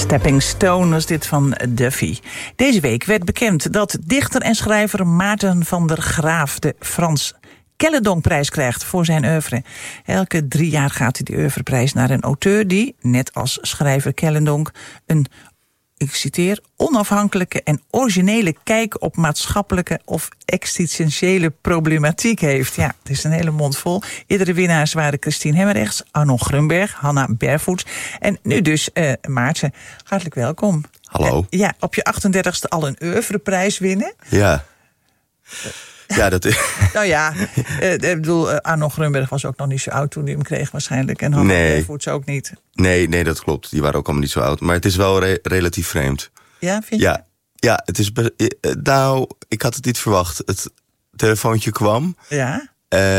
Stepping Stone was dit van Duffy. Deze week werd bekend dat dichter en schrijver Maarten van der Graaf de Frans Kellendonck-prijs krijgt voor zijn oeuvre. Elke 3 jaar gaat die oeuvreprijs naar een auteur die, net als schrijver Kellendonck, een, ik citeer, onafhankelijke en originele kijk op maatschappelijke of existentiële problematiek heeft. Ja, het is een hele mond vol. Eerdere winnaars waren Christine Hemmerrechts, Arno Grunberg, Hanna Bervoets en nu dus Maarten. Hartelijk welkom. Hallo. Ja, op je 38e al een oeuvreprijs winnen. Ja. Ja, dat is... Nou ja, ik bedoel, Arno Grunberg was ook nog niet zo oud toen hij hem kreeg waarschijnlijk. En Hanna Bervoets ook niet. Nee, dat klopt. Die waren ook allemaal niet zo oud. Maar het is wel relatief vreemd. Ja, vind je? Ja, het is... Nou, ik had het niet verwacht. Het telefoontje kwam. Ja.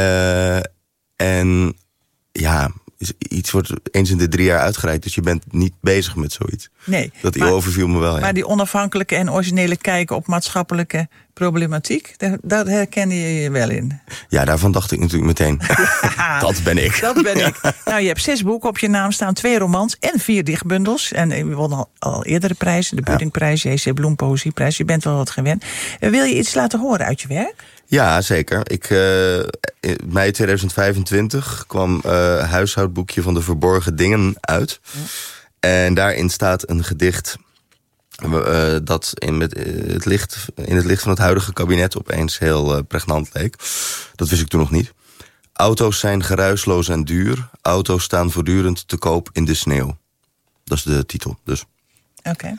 En ja, iets wordt eens in de 3 jaar uitgereikt. Dus je bent niet bezig met zoiets. Nee. Dat overviel me wel, ja. Maar die onafhankelijke en originele kijk op maatschappelijke problematiek, daar herkende je je wel in. Ja, daarvan dacht ik natuurlijk meteen. Ja, dat ben ik. Dat ben ik. Nou, je hebt 6 boeken op je naam staan, 2 romans en 4 dichtbundels. En je won al eerdere prijzen, de Buddingprijs, J.C. Bloem Poëzieprijs. Je bent wel wat gewend. Wil je iets laten horen uit je werk? Ja, zeker. In mei 2025 kwam huishoudboekje van de Verborgen Dingen uit. Ja. En daarin staat een gedicht dat in het licht van het huidige kabinet opeens heel pregnant leek. Dat wist ik toen nog niet. Auto's zijn geruisloos en duur. Auto's staan voortdurend te koop in de sneeuw. Dat is de titel, dus. Oké.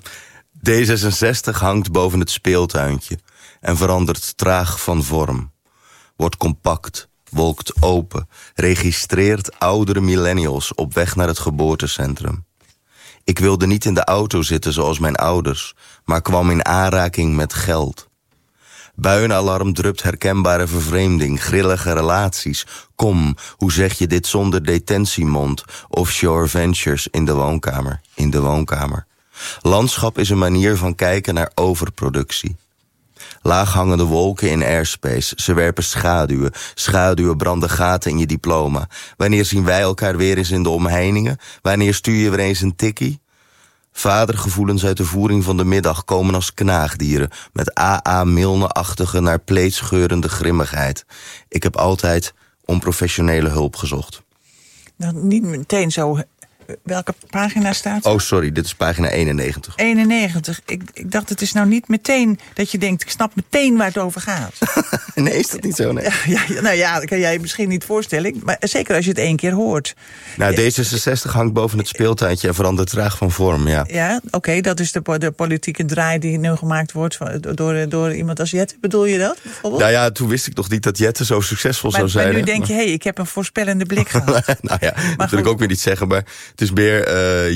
D66 hangt boven het speeltuintje en verandert traag van vorm. Wordt compact, wolkt open, registreert oudere millennials op weg naar het geboortecentrum. Ik wilde niet in de auto zitten zoals mijn ouders, maar kwam in aanraking met geld. Buienalarm drupt herkenbare vervreemding, grillige relaties. Kom, hoe zeg je dit zonder detentiemond? Offshore ventures in de woonkamer. Landschap is een manier van kijken naar overproductie. Laaghangende wolken in airspace, ze werpen schaduwen. Schaduwen branden gaten in je diploma. Wanneer zien wij elkaar weer eens in de omheiningen? Wanneer stuur je weer eens een tikkie? Vadergevoelens uit de voering van de middag komen als knaagdieren, met A.A. Milne-achtige naar pleetscheurende grimmigheid. Ik heb altijd onprofessionele hulp gezocht. Nou, niet meteen zo. Welke pagina staat er? Oh, sorry, dit is pagina 91. 91. Ik dacht, het is nou niet meteen dat je denkt, ik snap meteen waar het over gaat. Nee, is dat niet zo? Nee. Nou ja, dat kan jij je misschien niet voorstellen. Maar zeker als je het 1 keer hoort. Nou, D66 hangt boven het speeltuintje en verandert traag van vorm, ja. Ja, oké, dat is de politieke draai die nu gemaakt wordt door iemand als Jette. Bedoel je dat, bijvoorbeeld? Nou ja, toen wist ik nog niet dat Jette zo succesvol zou zijn. Maar nu denk je, ik heb een voorspellende blik gehad. Nou ja, dat wil ik ook weer niet zeggen, maar het is meer,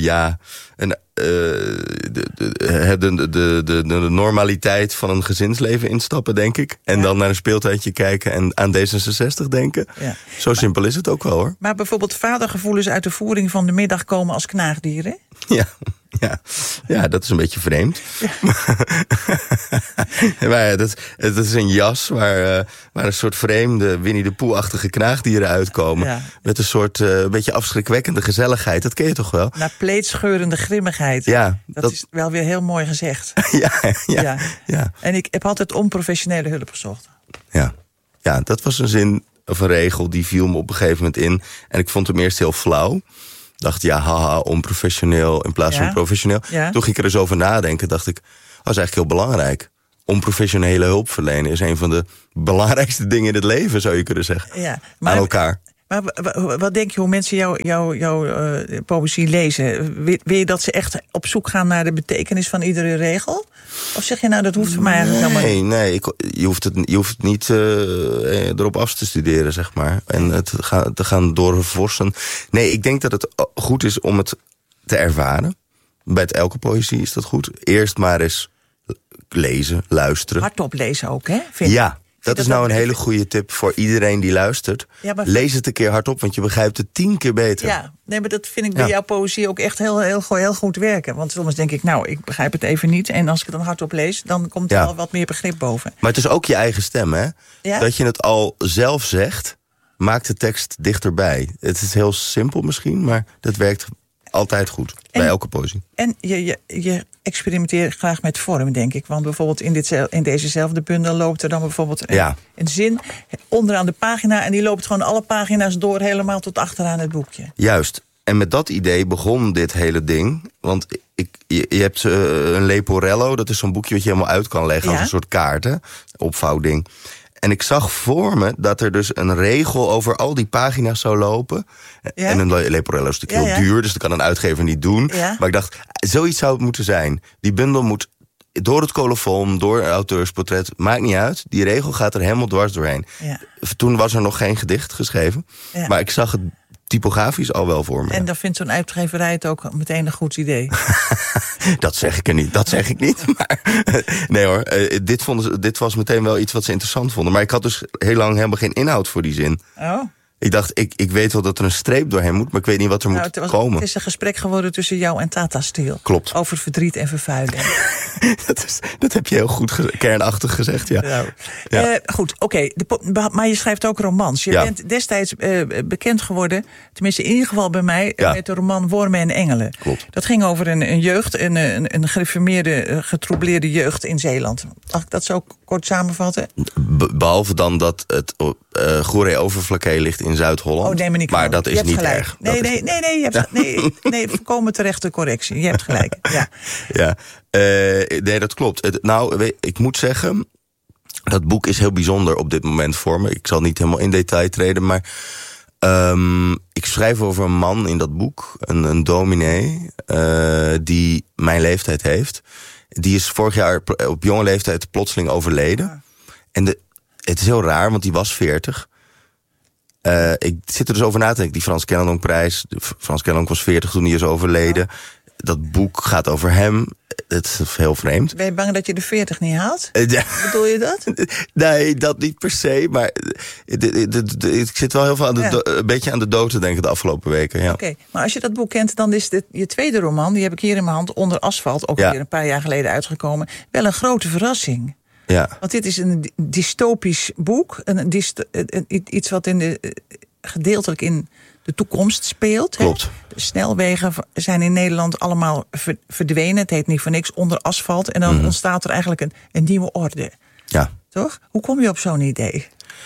de normaliteit van een gezinsleven instappen, denk ik. En dan naar een speeltuintje kijken en aan D66 denken. Ja. Zo simpel is het ook wel, hoor. Maar bijvoorbeeld vadergevoelens uit de voering van de middag komen als knaagdieren? Ja, dat is een beetje vreemd. Ja. Maar ja, dat is een jas waar een soort vreemde Winnie de Pooh-achtige knaagdieren uitkomen. Ja. Met een soort beetje afschrikwekkende gezelligheid. Dat ken je toch wel? Naar pleetscheurende grimmigheid. Ja, dat is wel weer heel mooi gezegd. Ja. En ik heb altijd onprofessionele hulp gezocht. Ja, dat was een zin of een regel die viel me op een gegeven moment in. En ik vond hem eerst heel flauw. Dacht, haha, onprofessioneel in plaats van professioneel. Ja. Toen ging ik er eens over nadenken, dacht ik, dat is eigenlijk heel belangrijk. Onprofessionele hulp verlenen is een van de belangrijkste dingen in het leven, zou je kunnen zeggen. Ja, maar, aan elkaar. Maar wat denk je hoe mensen jouw poëzie lezen? Wil je dat ze echt op zoek gaan naar de betekenis van iedere regel? Of zeg je nou, dat hoeft voor mij eigenlijk helemaal niet? Nee, je hoeft het niet erop af te studeren, zeg maar. En te gaan doorvorsen. Nee, ik denk dat het goed is om het te ervaren. Bij elke poëzie is dat goed. Eerst maar eens lezen, luisteren. Hardop lezen ook, hè? Dat is nou een hele goede tip voor iedereen die luistert. Ja, lees het een keer hardop, want je begrijpt het 10 keer beter. Ja, nee, maar dat vind ik bij jouw poëzie ook echt heel goed werken. Want soms denk ik, ik begrijp het even niet. En als ik het dan hardop lees, dan komt er wel wat meer begrip boven. Maar het is ook je eigen stem, hè? Ja? Dat je het al zelf zegt, maakt de tekst dichterbij. Het is heel simpel misschien, maar dat werkt Altijd goed, bij elke poëzie. En je experimenteert graag met vorm, denk ik. Want bijvoorbeeld in dezezelfde bundel loopt er dan bijvoorbeeld een zin onderaan de pagina. En die loopt gewoon alle pagina's door helemaal tot achteraan het boekje. Juist. En met dat idee begon dit hele ding. Want je hebt een Leporello, dat is zo'n boekje wat je helemaal uit kan leggen als een soort kaarten, opvouwding. En ik zag voor me dat er dus een regel over al die pagina's zou lopen. Ja? En een Leporello is natuurlijk heel duur, dus dat kan een uitgever niet doen. Ja. Maar ik dacht, zoiets zou het moeten zijn. Die bundel moet door het colofon, door een auteursportret, maakt niet uit. Die regel gaat er helemaal dwars doorheen. Ja. Toen was er nog geen gedicht geschreven. Ja. Maar ik zag het typografisch al wel voor me. En dan vindt zo'n uitgeverij het ook meteen een goed idee. Dat zeg ik er niet. Dat zeg ik niet. Maar, nee hoor, dit was meteen wel iets wat ze interessant vonden. Maar ik had dus heel lang helemaal geen inhoud voor die zin. Oh. Ik dacht, ik weet wel dat er een streep doorheen moet, maar ik weet niet wat er moet komen. Het is een gesprek geworden tussen jou en Tata Steel. Klopt. Over verdriet en vervuiling. dat heb je heel goed kernachtig gezegd, ja. Goed, oké. Maar je schrijft ook romans. Je bent destijds bekend geworden, tenminste in ieder geval bij mij, met de roman Wormen en Engelen. Klopt. Dat ging over een jeugd, een gereformeerde, getroubleerde jeugd in Zeeland. Mag ik dat zo kort samenvatten? Behalve dan dat het Goeree-Overflakkee ligt in Zuid-Holland. Oh, neem me niet maar dat is niet gelijk. Erg. Nee, volkomen terechte correctie. Je hebt gelijk. Ja. Nee, dat klopt. Ik moet zeggen, dat boek is heel bijzonder op dit moment voor me. Ik zal niet helemaal in detail treden, maar ik schrijf over een man in dat boek, een dominee, die mijn leeftijd heeft. Die is vorig jaar op jonge leeftijd plotseling overleden. Ja. En het is heel raar, want die was 40. Ik zit er dus over na te denken. Die Frans Kennelonk-prijs. Frans Kennelonk was 40 toen hij is overleden. Ja. Dat boek gaat over hem. Het is heel vreemd. Ben je bang dat je de 40 niet haalt? Bedoel je dat? Nee, dat niet per se. Maar ik zit wel heel veel een beetje aan de dood te denken de afgelopen weken. Ja. Oké, maar als je dat boek kent, dan is je tweede roman, die heb ik hier in mijn hand, Onder asfalt, ook weer een paar jaar geleden uitgekomen, wel een grote verrassing. Ja. Want dit is een dystopisch boek. Iets wat gedeeltelijk in de toekomst speelt. Klopt. Hè? De snelwegen zijn in Nederland allemaal verdwenen. Het heet niet voor niks Onder asfalt. En dan ontstaat er eigenlijk een nieuwe orde. Ja. Toch? Hoe kom je op zo'n idee?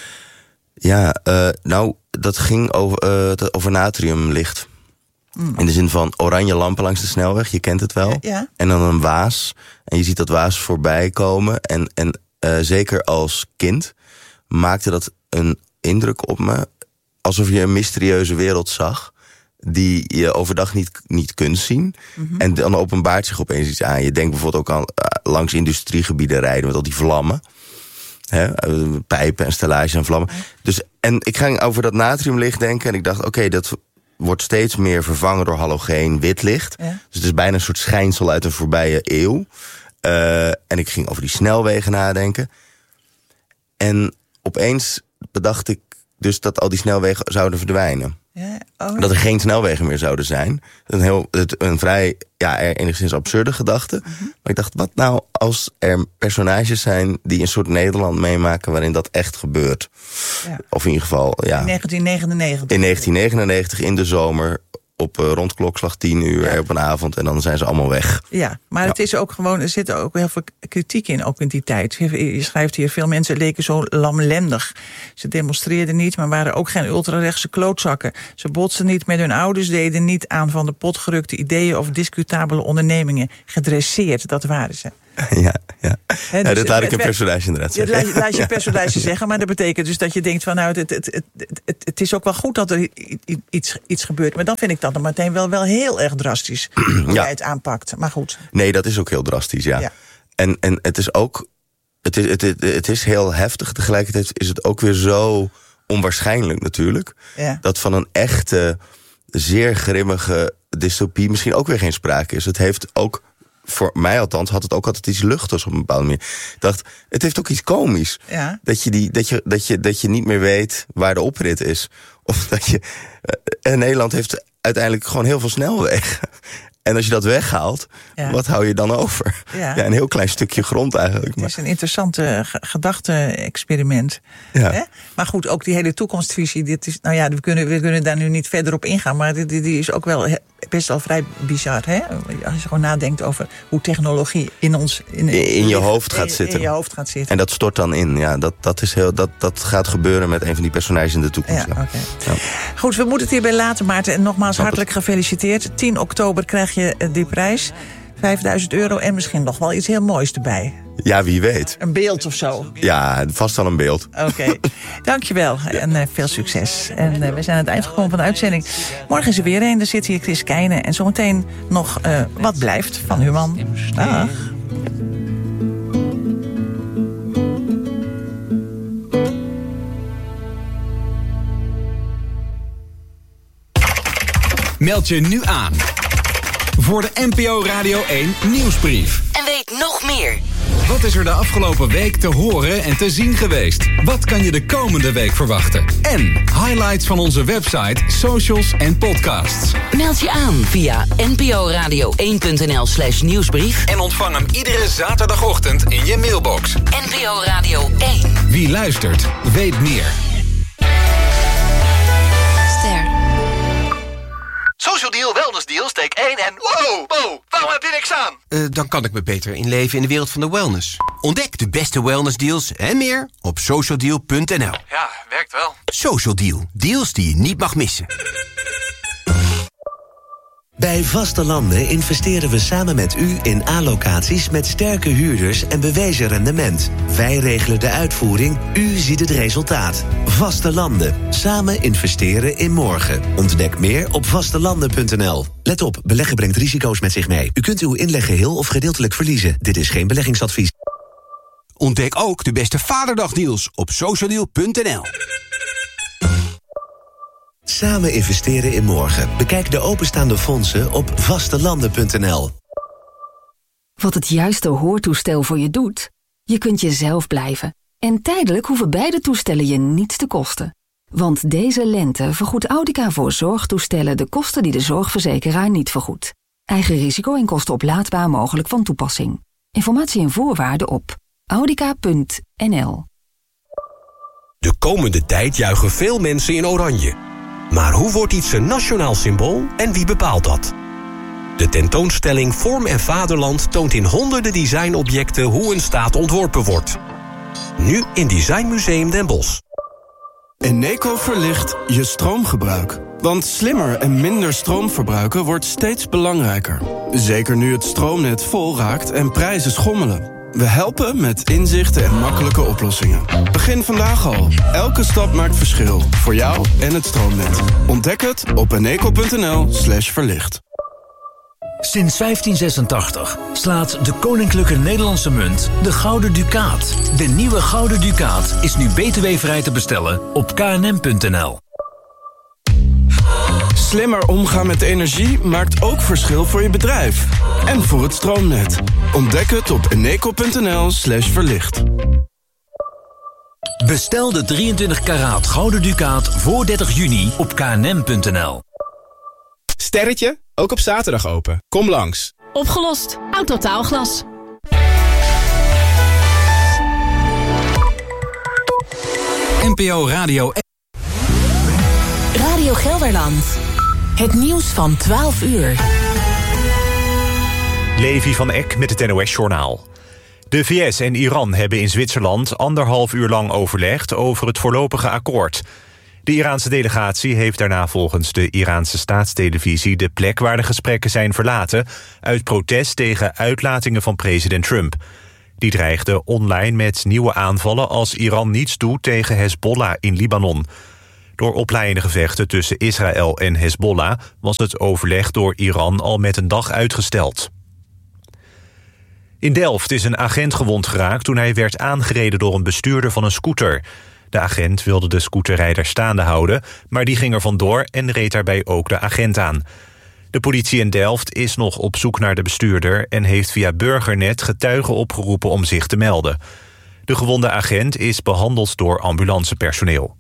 Ja, dat ging over natriumlicht. In de zin van oranje lampen langs de snelweg, je kent het wel. Ja. En dan een waas. En je ziet dat waas voorbij komen. En zeker als kind maakte dat een indruk op me, alsof je een mysterieuze wereld zag die je overdag niet kunt zien. Mm-hmm. En dan openbaart zich opeens iets aan. Je denkt bijvoorbeeld ook aan langs industriegebieden rijden met al die vlammen. Pijpen en stellages en vlammen. Dus, en ik ging over dat natriumlicht denken en ik dacht, oké, dat wordt steeds meer vervangen door halogeen wit licht. Ja. Dus het is bijna een soort schijnsel uit een voorbije eeuw. En ik ging over die snelwegen nadenken. En opeens bedacht ik dus dat al die snelwegen zouden verdwijnen. Ja, dat er geen snelwegen meer zouden zijn. Een vrij, enigszins absurde gedachte. Mm-hmm. Maar ik dacht, wat nou als er personages zijn die een soort Nederland meemaken waarin dat echt gebeurt? Ja. Of in ieder geval, ja. In 1999. In 1999 in de zomer. Rond klokslag 10 uur op een avond. En dan zijn ze allemaal weg. Ja, maar het is ook gewoon, er zit ook heel veel kritiek in, ook in die tijd. Je schrijft hier, veel mensen leken zo lamlendig. Ze demonstreerden niet, maar waren ook geen ultrarechtse klootzakken. Ze botsten niet met hun ouders, deden niet aan van de pot gerukte ideeën of discutabele ondernemingen. Gedresseerd, dat waren ze. Ja. He, dus dat laat ik een personage inderdaad zeggen. Dat laat je personage zeggen, maar dat betekent dus dat je denkt van het is ook wel goed dat er iets gebeurt. Maar dan vind ik dat dan meteen wel heel erg drastisch hoe jij het aanpakt. Maar goed. Nee, dat is ook heel drastisch, ja. En het is ook, het is heel heftig. Tegelijkertijd is het ook weer zo onwaarschijnlijk natuurlijk. Ja. Dat van een echte, zeer grimmige dystopie misschien ook weer geen sprake is. Het heeft ook, voor mij althans, had het ook altijd iets luchtigs op een bepaalde manier. Ik dacht, het heeft ook iets komisch. Ja. Dat je niet meer weet waar de oprit is. Of dat je... Nederland heeft uiteindelijk gewoon heel veel snelwegen. En als je dat weghaalt, wat hou je dan over? Ja, een heel klein stukje grond eigenlijk. Het is een interessante gedachte-experiment. Ja. Hè? Maar goed, ook die hele toekomstvisie. Dit is, nou ja, we kunnen daar nu niet verder op ingaan. Maar die is ook wel best wel vrij bizar. Hè? Als je gewoon nadenkt over hoe technologie in je hoofd gaat zitten. In je hoofd gaat zitten. En dat stort dan in. Ja, dat gaat gebeuren met een van die personages in de toekomst. Ja, okay. Ja. Goed, we moeten het hierbij laten, Maarten. En nogmaals hartelijk gefeliciteerd. 10 oktober krijg je die prijs. €5.000 en misschien nog wel iets heel moois erbij. Ja, wie weet. Een beeld of zo. Ja, vast wel een beeld. Oké, dankjewel en veel succes. En we zijn aan het eind gekomen van de uitzending. Morgen is er weer een, er zit hier Chris Keijnen. En zometeen nog Wat blijft van Human. Dag. Meld je nu aan voor de NPO Radio 1 nieuwsbrief. En weet nog meer. Wat is er de afgelopen week te horen en te zien geweest? Wat kan je de komende week verwachten? En highlights van onze website, socials en podcasts. Meld je aan via nporadio1.nl/nieuwsbrief. En ontvang hem iedere zaterdagochtend in je mailbox. NPO Radio 1. Wie luistert, weet meer. Social Deal, Wellness Deal, steek 1 en... Wow, waarom heb je niks aan? Dan kan ik me beter inleven in de wereld van de wellness. Ontdek de beste wellness deals en meer op socialdeal.nl. Ja, werkt wel. Social Deal, deals die je niet mag missen. Bij Vaste Landen investeren we samen met u in A-locaties met sterke huurders en bewezen rendement. Wij regelen de uitvoering, u ziet het resultaat. Vaste Landen. Samen investeren in morgen. Ontdek meer op vastelanden.nl. Let op, beleggen brengt risico's met zich mee. U kunt uw inleg geheel of gedeeltelijk verliezen. Dit is geen beleggingsadvies. Ontdek ook de beste Vaderdagdeals op socialdeal.nl. Samen investeren in morgen. Bekijk de openstaande fondsen op vastelanden.nl. Wat het juiste hoortoestel voor je doet? Je kunt jezelf blijven. En tijdelijk hoeven beide toestellen je niets te kosten. Want deze lente vergoedt Audica voor zorgtoestellen de kosten die de zorgverzekeraar niet vergoedt. Eigen risico en kosten oplaadbaar mogelijk van toepassing. Informatie en voorwaarden op audica.nl. De komende tijd juichen veel mensen in oranje. Maar hoe wordt iets een nationaal symbool en wie bepaalt dat? De tentoonstelling Vorm en Vaderland toont in honderden designobjecten hoe een staat ontworpen wordt. Nu in Designmuseum Den Bosch. Eneco verlicht je stroomgebruik. Want slimmer en minder stroom verbruiken wordt steeds belangrijker. Zeker nu het stroomnet vol raakt en prijzen schommelen. We helpen met inzichten en makkelijke oplossingen. Begin vandaag al. Elke stap maakt verschil. Voor jou en het stroomnet. Ontdek het op eneco.nl/verlicht. Sinds 1586 slaat de Koninklijke Nederlandse Munt de Gouden Ducaat. De nieuwe Gouden Ducaat is nu btw-vrij te bestellen op knm.nl. Slimmer omgaan met energie maakt ook verschil voor je bedrijf. En voor het stroomnet. Ontdek het op eneco.nl/verlicht. Bestel de 23 karaat Gouden Ducaat voor 30 juni op knm.nl. Sterretje, ook op zaterdag open. Kom langs. Opgelost. Autotaalglas. NPO Radio 1. Radio Gelderland. Het nieuws van 12 uur. Levi van Eck met het NOS-journaal. De VS en Iran hebben in Zwitserland 1,5 uur lang overlegd over het voorlopige akkoord. De Iraanse delegatie heeft daarna volgens de Iraanse staatstelevisie de plek waar de gesprekken zijn verlaten uit protest tegen uitlatingen van president Trump. Die dreigde online met nieuwe aanvallen als Iran niets doet tegen Hezbollah in Libanon. Door opleidende gevechten tussen Israël en Hezbollah was het overleg door Iran al met een dag uitgesteld. In Delft is een agent gewond geraakt toen hij werd aangereden door een bestuurder van een scooter. De agent wilde de scooterrijder staande houden, maar die ging er vandoor en reed daarbij ook de agent aan. De politie in Delft is nog op zoek naar de bestuurder en heeft via Burgernet getuigen opgeroepen om zich te melden. De gewonde agent is behandeld door ambulancepersoneel.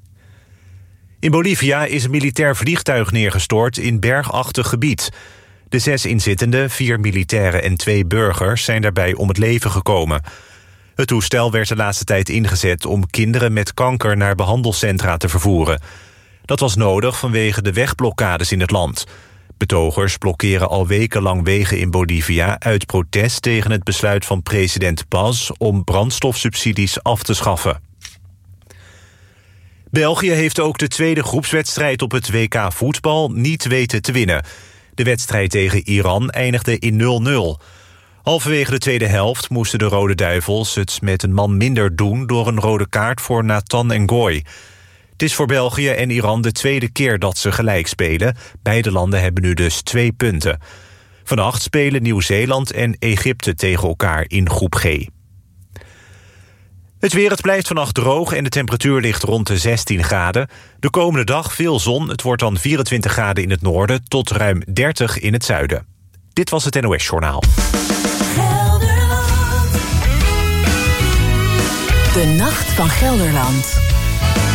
In Bolivia is een militair vliegtuig neergestort in bergachtig gebied. De De 6 inzittenden, 4 militairen en 2 burgers, zijn daarbij om het leven gekomen. Het toestel werd de laatste tijd ingezet om kinderen met kanker naar behandelcentra te vervoeren. Dat was nodig vanwege de wegblokkades in het land. Betogers blokkeren al wekenlang wegen in Bolivia uit protest tegen het besluit van president Paz om brandstofsubsidies af te schaffen. België heeft ook de tweede groepswedstrijd op het WK voetbal niet weten te winnen. De wedstrijd tegen Iran eindigde in 0-0. Halverwege de tweede helft moesten de Rode Duivels het met een man minder doen door een rode kaart voor Nathan Ngoy. Het is voor België en Iran de tweede keer dat ze gelijk spelen. Beide landen hebben nu dus 2 punten. Vannacht spelen Nieuw-Zeeland en Egypte tegen elkaar in groep G. Het weer, het blijft vannacht droog en de temperatuur ligt rond de 16 graden. De komende dag veel zon, het wordt dan 24 graden in het noorden tot ruim 30 in het zuiden. Dit was het NOS Journaal. De Nacht van Gelderland.